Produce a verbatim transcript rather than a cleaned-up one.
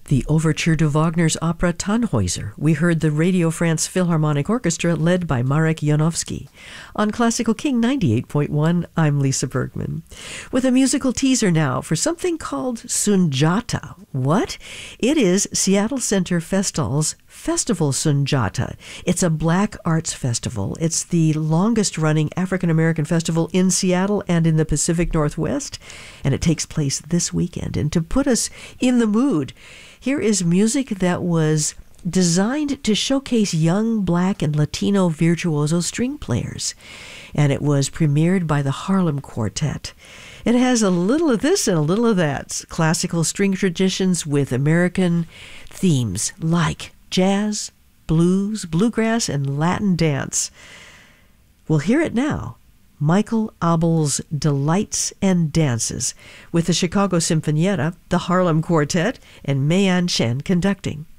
The overture to Wagner's opera Tannhäuser. We heard the Radio France Philharmonic Orchestra led by Marek Janowski. On Classical King ninety-eight point one, I'm Lisa Bergman. With a musical teaser now for something called Sunjata. What? It is Seattle Center Festal's Festival Sunjata. It's a black arts festival. It's the longest-running African-American festival in Seattle and in the Pacific Northwest, and it takes place this weekend. And to put us in the mood, here is music that was designed to showcase young Black and Latino virtuoso string players, and it was premiered by the Harlem Quartet. It has a little of this and a little of that. Classical string traditions with American themes like jazz, blues, bluegrass, and Latin dance. We'll hear it now. Michael Abel's Delights and Dances with the Chicago Sinfonietta, the Harlem Quartet, and Mayan Chen conducting.